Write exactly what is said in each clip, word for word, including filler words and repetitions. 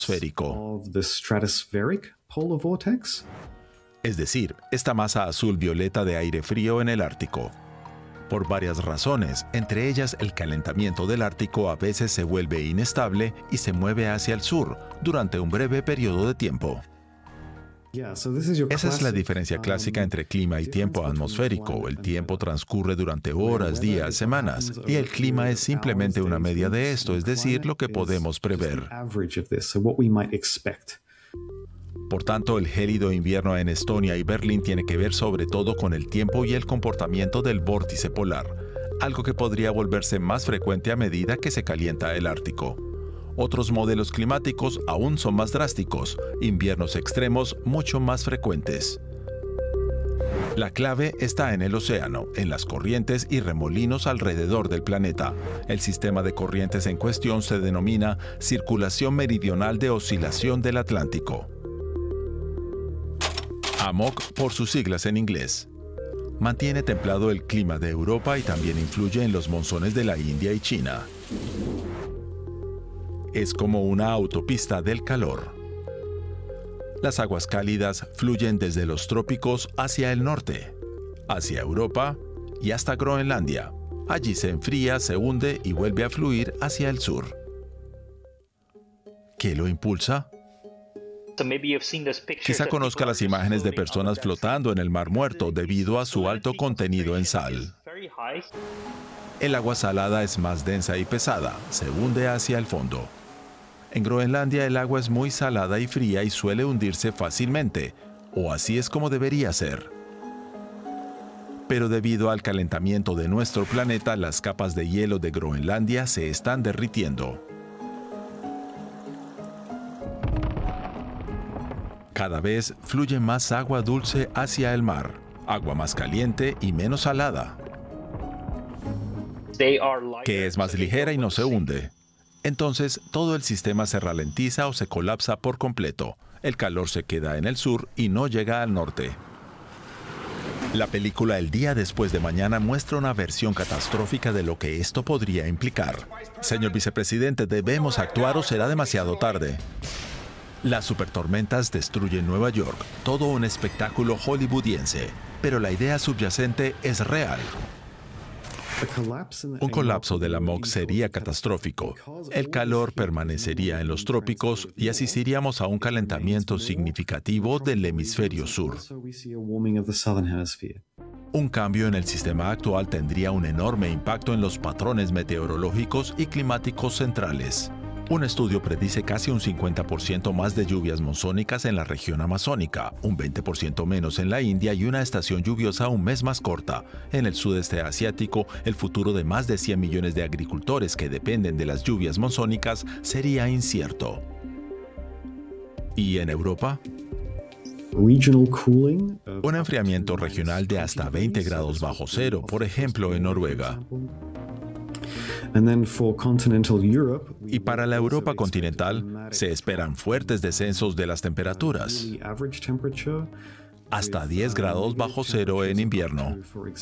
atmosférico. of the stratospheric polar vortex. Es decir, esta masa azul-violeta de aire frío en el Ártico. Por varias razones, entre ellas el calentamiento del Ártico a veces se vuelve inestable y se mueve hacia el sur durante un breve periodo de tiempo. Yeah, so this is your Esa es la classic, diferencia um, clásica entre clima y tiempo difference between atmosférico. climate El and tiempo weather. transcurre durante horas, Weather días, is what semanas, happens y over el a clima period es of simplemente hours, una days, media de weeks, esto, and es decir, lo que climate is podemos just the prever. average of this, so what we might expect. Por tanto, el gélido invierno en Estonia y Berlín tiene que ver sobre todo con el tiempo y el comportamiento del vórtice polar, algo que podría volverse más frecuente a medida que se calienta el Ártico. Otros modelos climáticos aún son más drásticos, inviernos extremos mucho más frecuentes. La clave está en el océano, en las corrientes y remolinos alrededor del planeta. El sistema de corrientes en cuestión se denomina Circulación Meridional de Oscilación del Atlántico. A M O C por sus siglas en inglés. Mantiene templado el clima de Europa y también influye en los monzones de la India y China. Es como una autopista del calor. Las aguas cálidas fluyen desde los trópicos hacia el norte, hacia Europa y hasta Groenlandia. Allí se enfría, se hunde y vuelve a fluir hacia el sur. ¿Qué lo impulsa? Quizá conozca las imágenes de personas flotando en el Mar Muerto debido a su alto contenido en sal. El agua salada es más densa y pesada, se hunde hacia el fondo. En Groenlandia el agua es muy salada y fría y suele hundirse fácilmente, o así es como debería ser. Pero debido al calentamiento de nuestro planeta, las capas de hielo de Groenlandia se están derritiendo. Cada vez fluye más agua dulce hacia el mar, agua más caliente y menos salada, que es más ligera y no se hunde. Entonces, todo el sistema se ralentiza o se colapsa por completo. El calor se queda en el sur y no llega al norte. La película El día después de mañana muestra una versión catastrófica de lo que esto podría implicar. Señor vicepresidente, debemos actuar o será demasiado tarde. Las supertormentas destruyen Nueva York, todo un espectáculo hollywoodiense, pero la idea subyacente es real. Un colapso de la M O C sería catastrófico. El calor permanecería en los trópicos y asistiríamos a un calentamiento significativo del hemisferio sur. Un cambio en el sistema actual tendría un enorme impacto en los patrones meteorológicos y climáticos centrales. Un estudio predice casi un cincuenta por ciento más de lluvias monzónicas en la región amazónica, un veinte por ciento menos en la India y una estación lluviosa un mes más corta. En el sudeste asiático, el futuro de más de cien millones de agricultores que dependen de las lluvias monzónicas sería incierto. ¿Y en Europa? Un enfriamiento regional de hasta veinte grados bajo cero, por ejemplo en Noruega. Y para la Europa continental, se esperan fuertes descensos de las temperaturas, hasta diez grados bajo cero en invierno.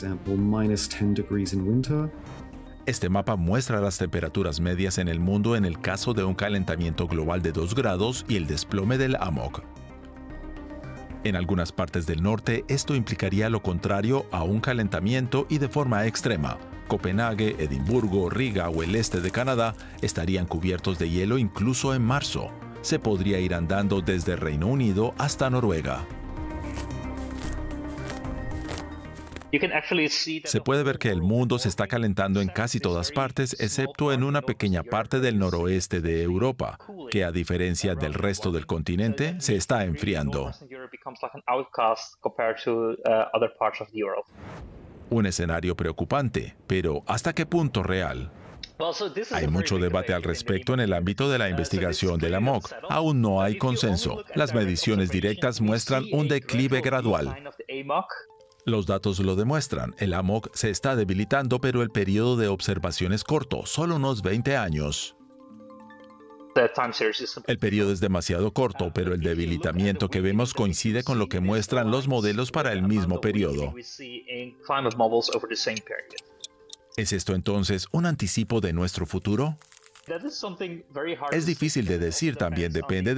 Este mapa muestra las temperaturas medias en el mundo en el caso de un calentamiento global de dos grados y el desplome del A M O C. En algunas partes del norte, esto implicaría lo contrario a un calentamiento y de forma extrema. Copenhague, Edimburgo, Riga o el este de Canadá estarían cubiertos de hielo incluso en marzo. Se podría ir andando desde Reino Unido hasta Noruega. Se puede ver que el mundo se está calentando en casi todas partes, excepto en una pequeña parte del noroeste de Europa, que a diferencia del resto del continente, se está enfriando. Un escenario preocupante, pero ¿hasta qué punto real? Hay mucho debate al respecto en el ámbito de la investigación de la M O C. Aún no hay consenso. Las mediciones directas muestran un declive gradual. Los datos lo demuestran. El A M O C se está debilitando, pero el periodo de observación es corto, solo unos veinte años. El periodo es demasiado corto, pero el debilitamiento que vemos coincide con lo que muestran los modelos para el mismo periodo. ¿Es esto entonces un anticipo de nuestro futuro? Es difícil de decir, también depende